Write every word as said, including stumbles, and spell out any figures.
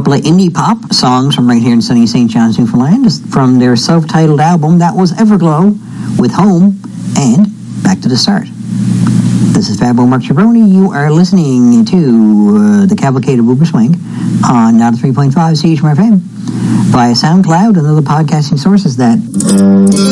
couple of indie pop songs from right here in sunny Saint John's, Newfoundland, from their self-titled album that was Everglow, with Home and Back to the Start. This is Fabo Mark Chabroni. You are listening to uh, the Cavalcade of Boober Swing on ninety-three point five C H M R F M via SoundCloud and other podcasting sources that